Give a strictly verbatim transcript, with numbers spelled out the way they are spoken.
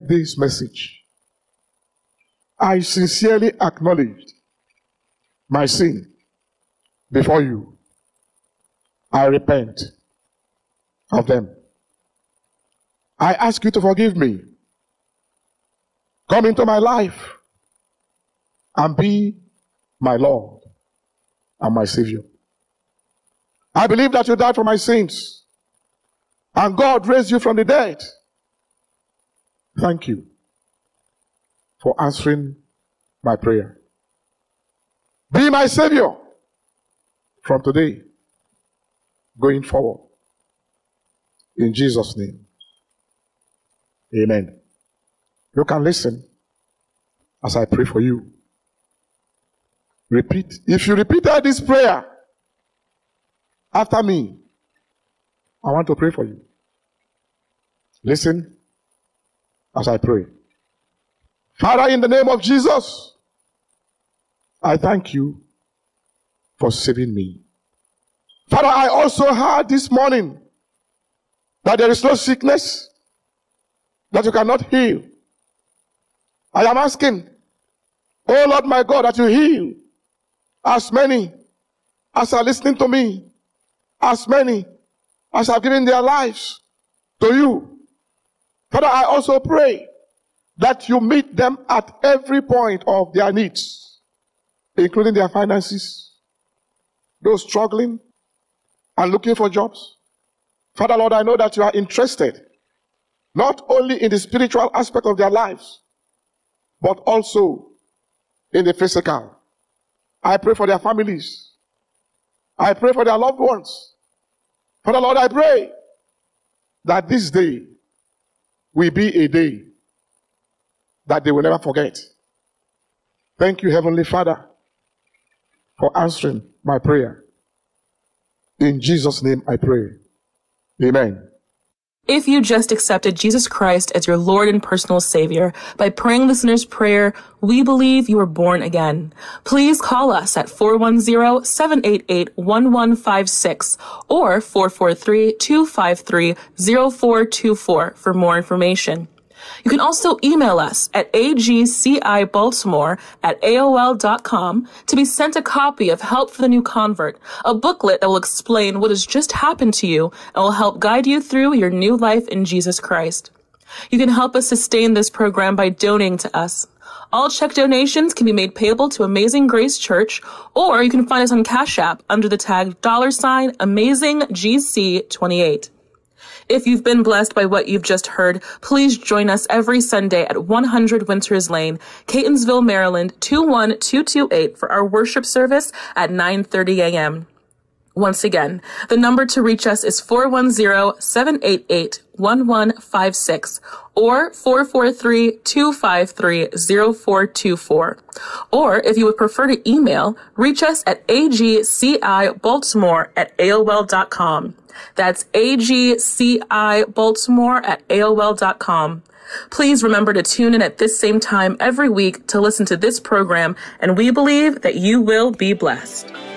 this message, I sincerely acknowledged my sin before you. I repent of them. I ask you to forgive me. Come into my life and be my Lord and my Savior. I believe that you died for my sins and God raised you from the dead. Thank you for answering my prayer. Be my Savior from today going forward. In Jesus' name. Amen. You can listen as I pray for you. Repeat. If you repeated this prayer after me, I want to pray for you. Listen as I pray. Father, in the name of Jesus, I thank you for saving me. Father, I also heard this morning that there is no sickness that you cannot heal. I am asking, oh Lord my God, that you heal as many as are listening to me, as many as have given their lives to you. Father, I also pray that you meet them at every point of their needs, including their finances, those struggling and looking for jobs. Father, Lord, I know that you are interested not only in the spiritual aspect of their lives, but also in the physical. I pray for their families. I pray for their loved ones. Father, Lord, I pray that this day will be a day that they will never forget. Thank you, Heavenly Father, for answering my prayer. In Jesus' name I pray. Amen. If you just accepted Jesus Christ as your Lord and personal Savior by praying the sinner's prayer, we believe you were born again. Please call us at four one zero, seven eight eight, one one five six or four four three, two five three, zero four two four for more information. You can also email us at a g c i baltimore at a o l dot com to be sent a copy of Help for the New Convert, a booklet that will explain what has just happened to you and will help guide you through your new life in Jesus Christ. You can help us sustain this program by donating to us. All check donations can be made payable to Amazing Grace Church, or you can find us on Cash App under the tag dollar sign Amazing G C twenty-eight. If you've been blessed by what you've just heard, please join us every Sunday at one hundred Winters Lane, Catonsville, Maryland, two one two two eight for our worship service at nine thirty a.m. Once again, the number to reach us is four one zero, seven eight eight, one one five six or four four three, two five three, zero four two four. Or if you would prefer to email, reach us at a g c i baltimore at a o l dot com. That's a g c i baltimore at a o l dot com. Please remember to tune in at this same time every week to listen to this program, and we believe that you will be blessed.